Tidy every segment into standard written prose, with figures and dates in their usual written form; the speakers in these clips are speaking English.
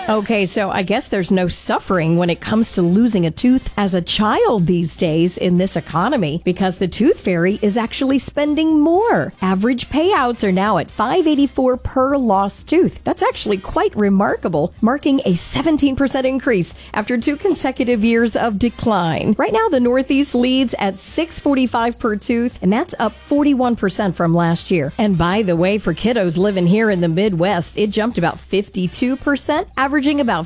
Okay, so I guess there's no suffering when it comes to losing a tooth as a child these days in this economy because the Tooth Fairy is actually spending more. Average payouts are now at $584 per lost tooth. That's actually quite remarkable, marking a 17% increase after 2 consecutive years of decline. Right now, the Northeast leads at $645 per tooth, and that's up 41% from last year. And by the way, for kiddos living here in the Midwest, it jumped about 52%, averaging about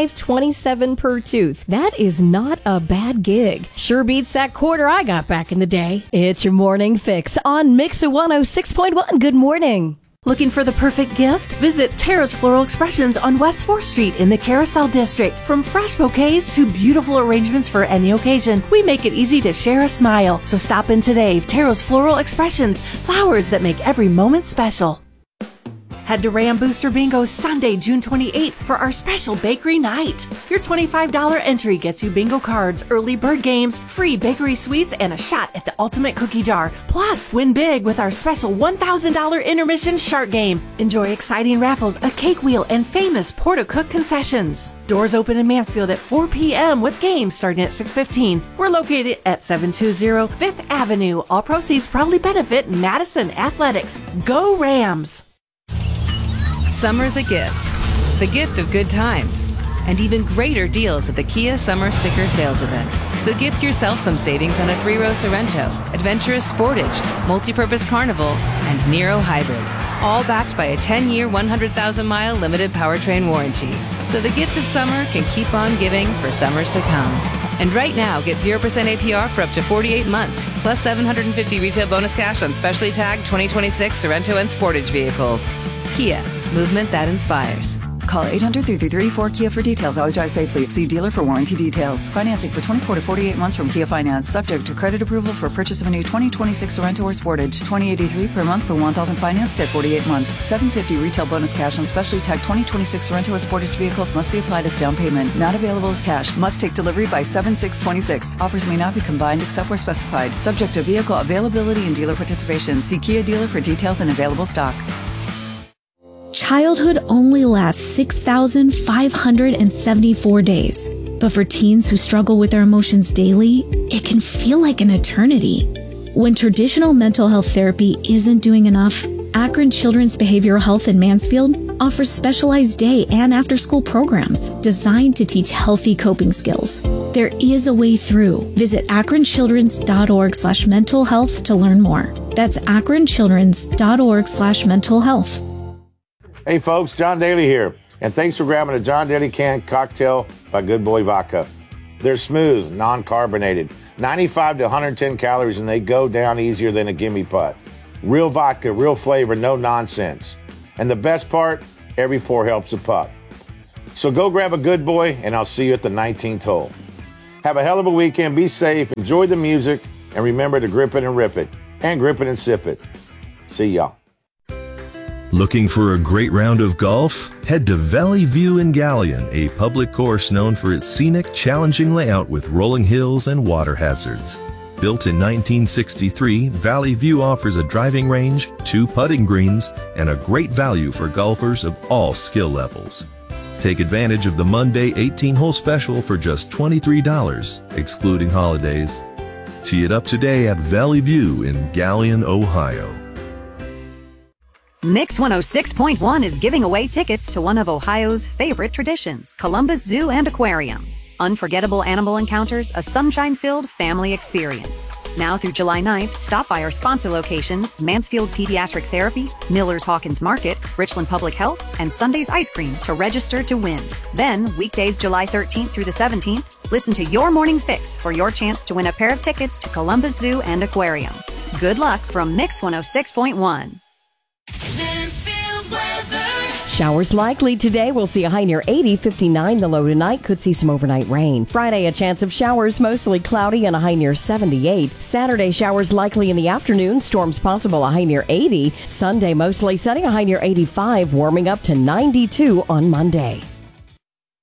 $527 per tooth. That is not a bad gig. Sure beats that quarter I got back in the day. It's your morning fix on Mix 106.1. Good morning. Looking for the perfect gift? Visit Tara's Floral Expressions on West 4th Street in the Carousel District. From fresh bouquets to beautiful arrangements for any occasion, we make it easy to share a smile. So stop in today. Tara's Floral Expressions, flowers that make every moment special. Head to Ram Booster Bingo Sunday, June 28th for our special bakery night. Your $25 entry gets you bingo cards, early bird games, free bakery sweets, and a shot at the ultimate cookie jar. Plus, win big with our special $1,000 intermission shark game. Enjoy exciting raffles, a cake wheel, and famous Pour-to-Cook concessions. Doors open in Mansfield at 4 p.m. with games starting at 6:15. We're located at 720 5th Avenue. All proceeds probably benefit Madison Athletics. Go Rams! Summer's a gift. The gift of good times. And even greater deals at the Kia Summer Sticker Sales Event. So gift yourself some savings on a 3-row Sorrento, Adventurous Sportage, Multi-Purpose Carnival, and Nero Hybrid. All backed by a 10-year, 100,000-mile limited powertrain warranty. So the gift of summer can keep on giving for summers to come. And right now, get 0% APR for up to 48 months, plus $750 retail bonus cash on specially tagged 2026 Sorrento and Sportage vehicles. Kia, movement that inspires. Call 800-333-4KIA for details. Always drive safely. See dealer for warranty details. Financing for 24 to 48 months from Kia Finance. Subject to credit approval for purchase of a new 2026 Sorrento or Sportage. $20.83 per month for 1,000 financed at 48 months. $750 retail bonus cash on specially tagged 2026 Sorrento or Sportage vehicles must be applied as down payment. Not available as cash. Must take delivery by 7/6/26. Offers may not be combined except where specified. Subject to vehicle availability and dealer participation. See Kia dealer for details and available stock. Childhood only lasts 6,574 days. But for teens who struggle with their emotions daily, it can feel like an eternity. When traditional mental health therapy isn't doing enough, Akron Children's Behavioral Health in Mansfield offers specialized day and after-school programs designed to teach healthy coping skills. There is a way through. Visit akronchildrens.org/mental health to learn more. That's akronchildrens.org/mental health. Hey folks, John Daly here, and thanks for grabbing a John Daly canned cocktail by Good Boy Vodka. They're smooth, non-carbonated, 95 to 110 calories, and they go down easier than a gimme putt. Real vodka, real flavor, no nonsense. And the best part, every pour helps a putt. So go grab a Good Boy, and I'll see you at the 19th hole. Have a hell of a weekend, be safe, enjoy the music, and remember to grip it and rip it, and grip it and sip it. See y'all. Looking for a great round of golf? Head to Valley View in Galion, a public course known for its scenic, challenging layout with rolling hills and water hazards. Built in 1963, Valley View offers a driving range, 2 putting greens, and a great value for golfers of all skill levels. Take advantage of the Monday 18-hole special for just $23, excluding holidays. Tee it up today at Valley View in Galion, Ohio. Mix 106.1 is giving away tickets to one of Ohio's favorite traditions, Columbus Zoo and Aquarium. Unforgettable animal encounters, a sunshine-filled family experience. Now through July 9th, stop by our sponsor locations, Mansfield Pediatric Therapy, Miller's Hawkins Market, Richland Public Health, and Sunday's Ice Cream to register to win. Then, weekdays July 13th through the 17th, listen to Your Morning Fix for your chance to win a pair of tickets to Columbus Zoo and Aquarium. Good luck from Mix 106.1. Showers likely today. We'll see a high near 80, 59 the low tonight. Could see some overnight rain. Friday, a chance of showers, mostly cloudy and a high near 78. Saturday, showers likely in the afternoon. Storms possible, a high near 80. Sunday, mostly sunny, a high near 85. Warming up to 92 on Monday.